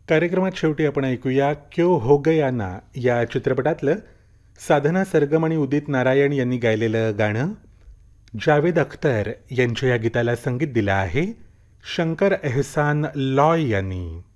कार्यक्रमात शेवटी आपण ऐकूया क्यो हो गया ना या चित्रपटातलं साधना सरगम आणि उदित नारायण यांनी गायलेलं गाणं. जावेद अख्तर यांच्या या गीताला संगीत दिलं आहे शंकर एहसान लॉय यांनी.